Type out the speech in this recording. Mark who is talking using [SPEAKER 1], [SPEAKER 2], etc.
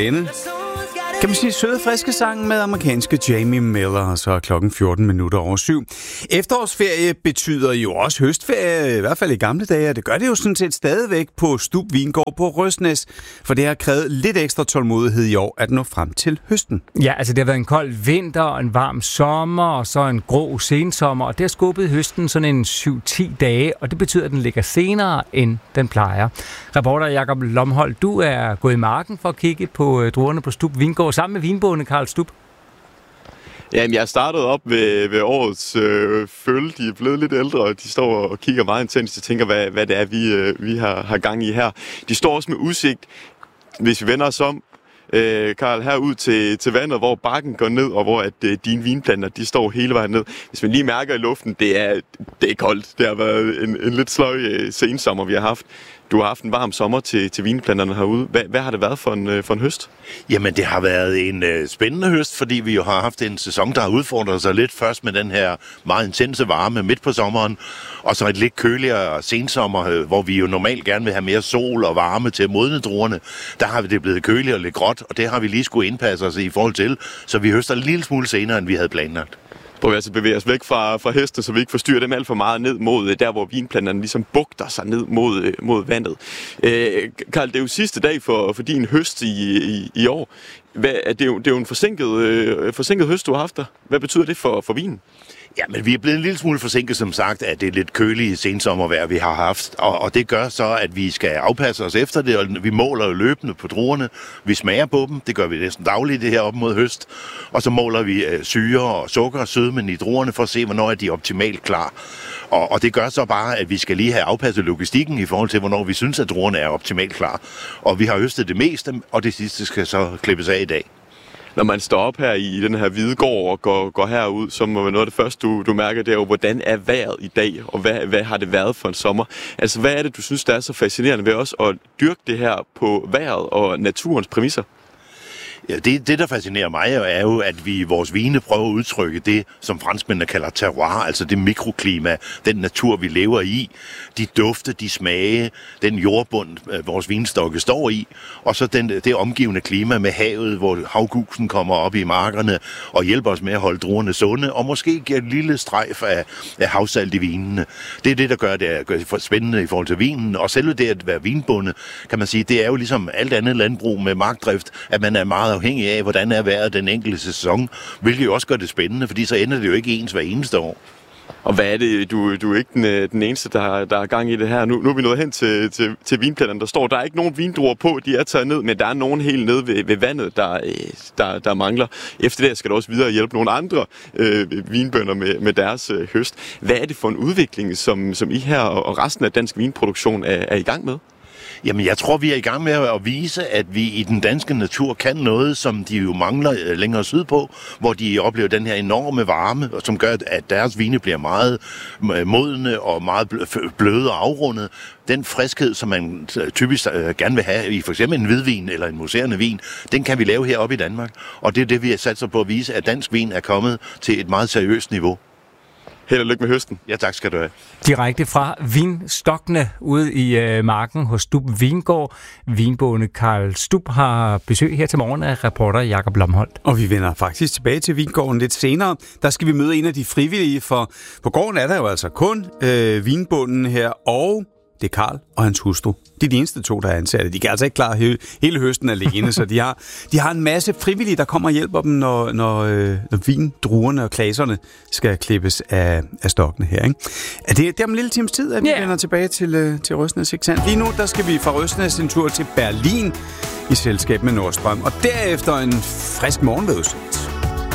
[SPEAKER 1] Kan man sige søde, friske sang med amerikanske Jamie Miller, og så er klokken 7:14. Efterårsferie betyder jo også høstferie, i hvert fald i gamle dage, og det gør det jo sådan set stadigvæk på Stub Vingård på Røsnæs, for det har krævet lidt ekstra tålmodighed i år at nå frem til høsten.
[SPEAKER 2] Ja, altså det har været en kold vinter, og en varm sommer, og så en grå sensommer, og det har skubbet høsten sådan en 7-10 dage, og det betyder, at den ligger senere, end den plejer. Reporter Jakob Lomholdt, du er gået i marken for at kigge på druerne på Stub Vingård sammen med vinbondene Karl Stub.
[SPEAKER 3] Jamen, jeg startede op ved årets følge. De er blevet lidt ældre, og de står og kigger meget intens. De tænker, hvad det er, vi har gang i her. De står også med udsigt, hvis vi vender os om, Karl, herud til vandet, hvor bakken går ned, og hvor dine vinplanter, de står hele vejen ned. Hvis man lige mærker i luften, det er koldt. Det har været en lidt sløj sensommer, vi har haft. Du har haft en varm sommer til vinplanterne herude. Hvad har det været for en høst?
[SPEAKER 4] Jamen, det har været en spændende høst, fordi vi jo har haft en sæson, der har udfordret sig lidt først med den her meget intense varme midt på sommeren, og så et lidt køligere sensommer, hvor vi jo normalt gerne vil have mere sol og varme til at modne druerne. Der har det blevet køligere og lidt gråt, og det har vi lige skulle indpasse os i forhold til, så vi høster en lille smule senere, end vi havde planlagt.
[SPEAKER 3] Prøv at bevæge os væk fra hestene, så vi ikke forstyrrer dem alt for meget ned mod der, hvor vinplanterne ligesom bugter sig ned mod vandet. Karl, det er jo sidste dag for din høst i år. Det er jo en forsinket høst, du har haft der. Hvad betyder det for vinen?
[SPEAKER 4] Ja, men vi er blevet en lille smule forsinket, som sagt, at det er lidt kølige sensommervejr, vi har haft. Og det gør så, at vi skal afpasse os efter det, og vi måler jo løbende på druerne. Vi smager på dem, det gør vi næsten dagligt det her op mod høst. Og så måler vi syre og sukker og sødmen i druerne for at se, hvornår er de optimalt klar. Og det gør så bare, at vi skal lige have afpasset logistikken i forhold til, hvornår vi synes, at druerne er optimalt klar. Og vi har høstet det meste, og det sidste skal så klippes af i dag.
[SPEAKER 3] Når man står op her i den her hvide gård og går herud, så må noget af det første, du mærker, det er jo, hvordan er vejret i dag, og hvad har det været for en sommer? Altså, hvad er det, du synes, der er så fascinerende ved os at dyrke det her på vejret og naturens præmisser?
[SPEAKER 4] Ja, det, der fascinerer mig, er jo, at vi i vores vine prøver at udtrykke det, som franskmændene kalder terroir, altså det mikroklima, den natur, vi lever i, de dufte, de smage, den jordbund, vores vinstokke står i, og så det omgivende klima med havet, hvor havgusen kommer op i markerne og hjælper os med at holde druerne sunde, og måske giver et lille strejf af havsalt i vinene. Det er det, der gør det spændende i forhold til vinen, og selve det at være vinbonde, kan man sige, det er jo ligesom alt andet landbrug med markdrift, at man er meget afhængig af, hvordan er vejret den enkelte sæson, hvilket jo også gør det spændende, fordi så ender det jo ikke ens hver eneste år.
[SPEAKER 3] Og hvad er det? Du er ikke den eneste, der er gang i det her. Nu er vi nået hen til vinplanterne. Der er ikke nogen vindruer på, de er taget ned, men der er nogen helt nede ved vandet, der mangler. Efter det skal der også videre hjælpe nogle andre vinbønder med deres høst. Hvad er det for en udvikling, som I her og resten af dansk vinproduktion er i gang med?
[SPEAKER 4] Jamen, jeg tror, vi er i gang med at vise, at vi i den danske natur kan noget, som de jo mangler længere sydpå, hvor de oplever den her enorme varme, som gør, at deres vine bliver meget modne og meget bløde og afrundet. Den friskhed, som man typisk gerne vil have i for eksempel en hvidvin eller en mousserende vin, den kan vi lave heroppe i Danmark. Og det er det, vi har sat sig på at vise, at dansk vin er kommet til et meget seriøst niveau.
[SPEAKER 3] Held og lykke med høsten.
[SPEAKER 4] Ja, tak skal du have.
[SPEAKER 2] Direkte fra vinstokkene ude i marken hos Stub Vingård. Vinbonde Karl Stub har besøg her til morgen af reporter Jakob Lomholdt.
[SPEAKER 1] Og vi vender faktisk tilbage til vingården lidt senere. Der skal vi møde en af de frivillige, for på gården er der jo altså kun vinbonden her, og det er Karl og hans hustru. Det er de eneste to, der er ansatte. De kan altså ikke klare hele høsten alene, så de har en masse frivillige, der kommer og hjælper dem, når vindruerne og klaserne skal klippes af stokkene her. Ikke? Det er om en lille times tid, at vi vender tilbage til Røsnæs. Lige nu der skal vi fra Røsnæs en tur til Berlin i selskab med Nordstrøm, og derefter en frisk morgenvædelse.